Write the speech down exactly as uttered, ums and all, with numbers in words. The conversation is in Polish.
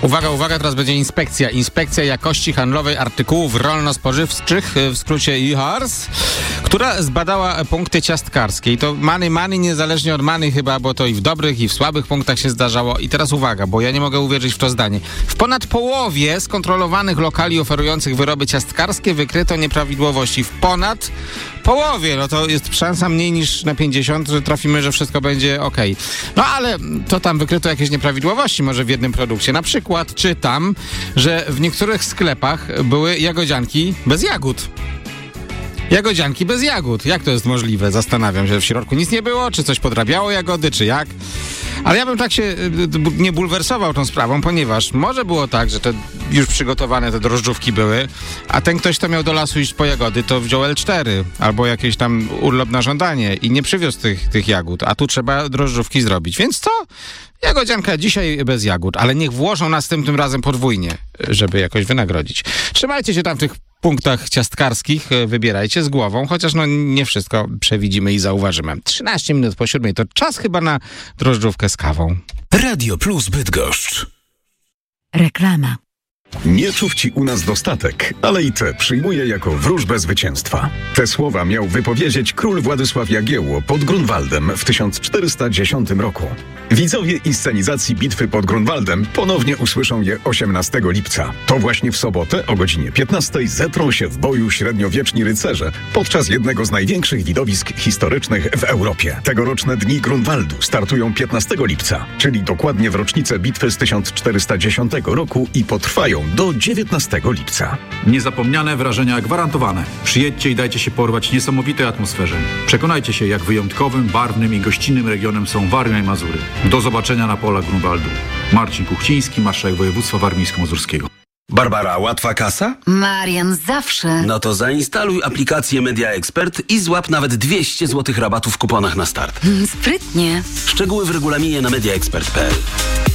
Uwaga, uwaga, teraz będzie inspekcja. Inspekcja jakości handlowej artykułów rolno-spożywczych, w skrócie I H A R S, która zbadała punkty ciastkarskie. I to many, many, niezależnie od many chyba, bo to i w dobrych, i w słabych punktach się zdarzało. I teraz uwaga, bo ja nie mogę uwierzyć w to zdanie. W ponad połowie skontrolowanych lokali oferujących wyroby ciastkarskie wykryto nieprawidłowości. W ponad połowie. No to jest szansa mniej niż na pięćdziesiąt, że trafimy, że wszystko będzie okej. No ale to tam wykryto jakieś nieprawidłowości może w jednym produkcie. Na przykład czytam, że w niektórych sklepach były jagodzianki bez jagód. Jagodzianki bez jagód. Jak to jest możliwe? Zastanawiam się. W środku nic nie było? Czy coś podrabiało jagody? Czy jak? Ale ja bym tak się nie bulwersował tą sprawą, ponieważ może było tak, że te już przygotowane te drożdżówki były, a ten ktoś, kto miał do lasu iść po jagody, to wziął L cztery albo jakieś tam urlop na żądanie i nie przywiózł tych, tych jagód, a tu trzeba drożdżówki zrobić. Więc co? Jagodzianka dzisiaj bez jagód, ale niech włożą następnym razem podwójnie, żeby jakoś wynagrodzić. Trzymajcie się tam w tych punktach ciastkarskich, wybierajcie z głową, chociaż no nie wszystko przewidzimy i zauważymy. trzynaście minut po siódmej to czas chyba na drożdżówkę z kawą. Radio Plus Bydgoszcz. Reklama. Mieczów ci u nas dostatek, ale i te przyjmuję jako wróżbę zwycięstwa. Te słowa miał wypowiedzieć król Władysław Jagiełło pod Grunwaldem w tysiąc czterysta dziesiątym roku. Widzowie i scenizacji bitwy pod Grunwaldem ponownie usłyszą je osiemnastego lipca. To właśnie w sobotę o godzinie piętnastej zetrą się w boju średniowieczni rycerze podczas jednego z największych widowisk historycznych w Europie. Tegoroczne Dni Grunwaldu startują piętnastego lipca, czyli dokładnie w rocznicę bitwy z tysiąc czterysta dziesiątego roku i potrwają do dziewiętnastego lipca. Niezapomniane wrażenia gwarantowane. Przyjedźcie i dajcie się porwać niesamowitej atmosferze. Przekonajcie się, jak wyjątkowym, barwnym i gościnnym regionem są Warmia i Mazury. Do zobaczenia na polach Grunwaldu. Marcin Kuchciński, marszałek województwa warmińsko-mazurskiego. Barbara, łatwa kasa? Marian, zawsze. No to zainstaluj aplikację Media Expert i złap nawet dwieście złotych rabatu w kuponach na start. Sprytnie. Szczegóły w regulaminie na media expert kropka p l.